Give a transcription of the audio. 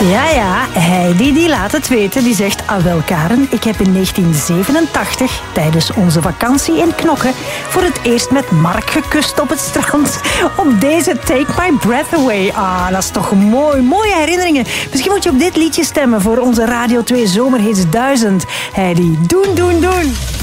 Ja, Heidi die laat het weten. Die zegt, wel Karen, ik heb in 1987 tijdens onze vakantie in Knokke voor het eerst met Mark gekust op het strand. Op deze Take My Breath Away. Dat is toch mooi. Mooie herinneringen. Misschien moet je op dit liedje stemmen voor onze Radio 2 Zomerhits 1000. Heidi, doen.